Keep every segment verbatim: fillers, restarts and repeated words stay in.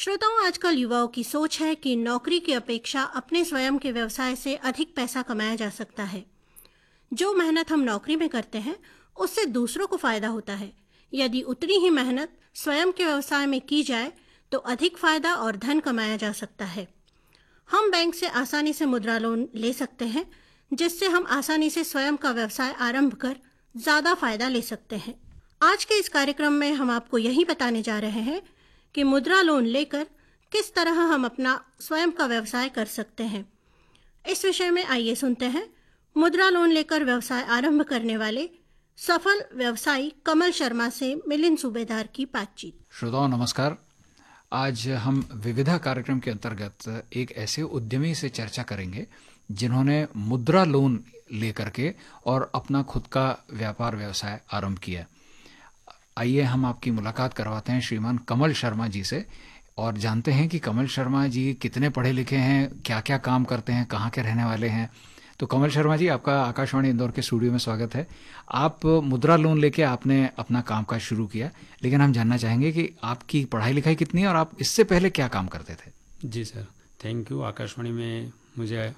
श्रोताओं, आजकल युवाओं की सोच है कि नौकरी की अपेक्षा अपने स्वयं के व्यवसाय से अधिक पैसा कमाया जा सकता है। जो मेहनत हम नौकरी में करते हैं उससे दूसरों को फायदा होता है। यदि उतनी ही मेहनत स्वयं के व्यवसाय में की जाए तो अधिक फायदा और धन कमाया जा सकता है। हम बैंक से आसानी से मुद्रा लोन ले सकते हैं, जिससे हम आसानी से स्वयं का व्यवसाय आरंभ कर ज़्यादा फायदा ले सकते हैं। आज के इस कार्यक्रम में हम आपको यही बताने जा रहे हैं कि मुद्रा लोन लेकर किस तरह हम अपना स्वयं का व्यवसाय कर सकते हैं। इस विषय में आइए सुनते हैं मुद्रा लोन लेकर व्यवसाय आरंभ करने वाले सफल व्यवसायी कमल शर्मा से मिलिंद सूबेदार की बातचीत। श्रोताओं नमस्कार। आज हम विविधा कार्यक्रम के अंतर्गत एक ऐसे उद्यमी से चर्चा करेंगे जिन्होंने मुद्रा लोन लेकर के और अपना खुद का व्यापार व्यवसाय आरंभ किया। आइए हम आपकी मुलाकात करवाते हैं श्रीमान कमल शर्मा जी से और जानते हैं कि कमल शर्मा जी कितने पढ़े लिखे हैं, क्या क्या काम करते हैं, कहाँ के रहने वाले हैं। तो कमल शर्मा जी, आपका आकाशवाणी इंदौर के स्टूडियो में स्वागत है। आप मुद्रा लोन लेके आपने अपना कामकाज शुरू किया, लेकिन हम जानना चाहेंगे कि आपकी पढ़ाई लिखाई कितनी है और आप इससे पहले क्या काम करते थे। जी सर, थैंक यू। आकाशवाणी में मुझे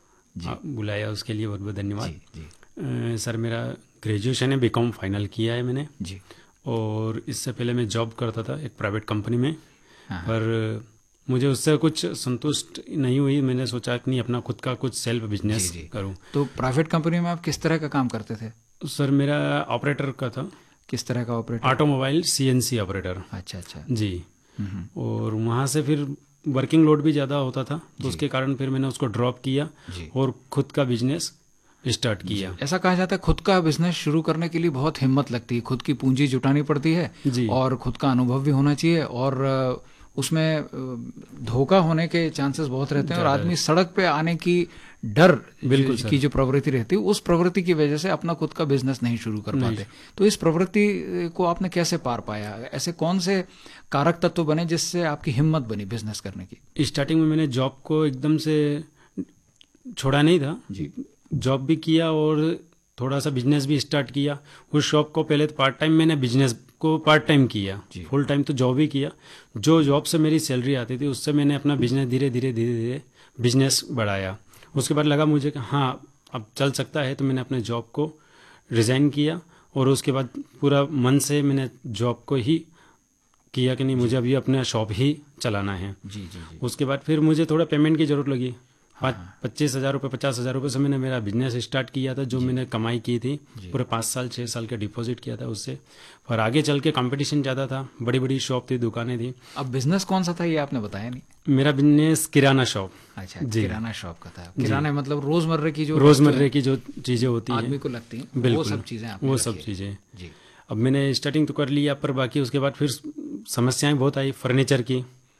बुलाया उसके लिए बहुत बहुत धन्यवाद। जी, जी। आ, सर मेरा ग्रेजुएशन है, बीकॉम फाइनल किया है मैंने जी। और इससे पहले मैं जॉब करता था एक प्राइवेट कंपनी में। हाँ। पर मुझे उससे कुछ संतुष्ट नहीं हुई। मैंने सोचा कि नहीं, अपना खुद का कुछ सेल्फ बिजनेस करूं। तो प्राइवेट कंपनी में आप किस तरह का काम करते थे? सर मेरा ऑपरेटर का था। किस तरह का ऑपरेटर? Automobile CNC operator. अच्छा अच्छा जी। और वहाँ से फिर वर्किंग लोड भी ज़्यादा होता था, तो उसके कारण फिर मैंने उसको ड्रॉप किया और खुद का बिजनेस स्टार्ट किया। ऐसा कहा जाता है खुद का बिजनेस शुरू करने के लिए बहुत हिम्मत लगती है, खुद की पूंजी जुटानी पड़ती है जी। और खुद का अनुभव भी होना चाहिए और उसमें धोखा होने के चांसेस बहुत रहते हैं और आदमी सड़क पे आने की डर बिल्कुल की जो प्रवृत्ति रहती है, उस प्रवृत्ति की वजह से अपना खुद का बिजनेस नहीं शुरू कर पाते। तो इस प्रवृत्ति को आपने कैसे पार पाया? ऐसे कौन से कारक तत्व बने जिससे आपकी हिम्मत बनी बिजनेस करने की? स्टार्टिंग में मैंने जॉब को एकदम से छोड़ा नहीं था जी। जॉब भी किया और थोड़ा सा बिजनेस भी स्टार्ट किया। उस शॉप को पहले तो पार्ट टाइम मैंने बिजनेस को पार्ट टाइम किया, फुल टाइम तो जॉब ही किया। जो जॉब से मेरी सैलरी आती थी उससे मैंने अपना बिजनेस धीरे धीरे धीरे धीरे बिजनेस बढ़ाया। उसके बाद लगा मुझे कि हाँ अब चल सकता है, तो मैंने अपने जॉब को रिज़ाइन किया और उसके बाद पूरा मन से मैंने जॉब को ही किया कि नहीं, मुझे अभी अपना शॉप ही चलाना है। जी, जी, जी। उसके बाद फिर मुझे थोड़ा पेमेंट की ज़रूरत लगी। पाँच पच्चीस हज़ार रुपये पचास हज़ार रुपये से मैंने मेरा बिजनेस स्टार्ट किया था, जो मैंने कमाई की थी पूरे पाँच साल छः साल का डिपॉजिट किया था उससे। और आगे चल के कंपटीशन ज़्यादा था, बड़ी बड़ी शॉप थी, दुकानें थी। अब बिजनेस कौन सा था ये आपने बताया नहीं? मेरा बिजनेस किराना शॉप। अच्छा, किराना शॉप का था। किराना मतलब रोजमर्रे की जो रोजमर्रे की जो चीज़ें होती हैं आदमी को लगती हैं, बिल्कुल वो सब चीज़ें आपने वो रखी सब है। चीज़ें जी। अब मैंने स्टार्टिंग तो कर लिया, पर बाकी उसके बाद फिर समस्याएं बहुत आई। फर्नीचर की,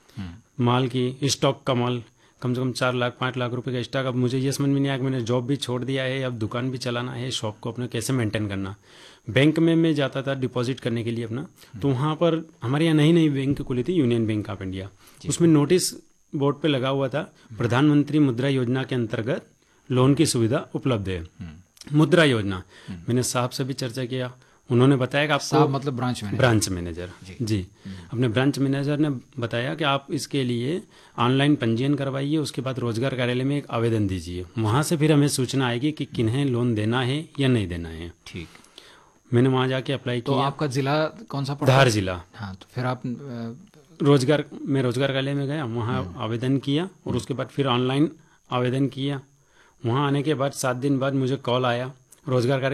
माल की, स्टॉक का माल कम से कम चार लाख पाँच लाख रुपए का स्टॉक। अब मुझे ये समझ में नहीं आया कि मैंने जॉब भी छोड़ दिया है, अब दुकान भी चलाना है, शॉप को अपना कैसे मेंटेन करना। बैंक में मैं जाता था डिपॉजिट करने के लिए अपना, तो वहाँ पर हमारे यहाँ नई नई बैंक खुली थी, यूनियन बैंक ऑफ इंडिया। उसमें नोटिस बोर्ड पे लगा हुआ था, प्रधानमंत्री मुद्रा योजना के अंतर्गत लोन की सुविधा उपलब्ध है। मुद्रा योजना, मैंने साहब से भी चर्चा किया, उन्होंने बताया कि आप साहब मतलब ब्रांच मैनेजर? ब्रांच मैनेजर जी, जी। अपने ब्रांच मैनेजर ने बताया कि आप इसके लिए ऑनलाइन पंजीयन करवाइए, उसके बाद रोजगार कार्यालय में एक आवेदन दीजिए, वहाँ से फिर हमें सूचना आएगी कि किन्हें लोन देना है या नहीं देना है। ठीक। मैंने वहाँ जाके अप्लाई तो किया। आपका जिला कौन सा पड़ा? धार जिला। हाँ, तो फिर आप रोजगार मैं रोजगार कार्यालय में गया, वहाँ आवेदन किया और उसके बाद फिर ऑनलाइन आवेदन किया। वहाँ आने के बाद सात दिन बाद मुझे कॉल आया, रोजगार कार्यालय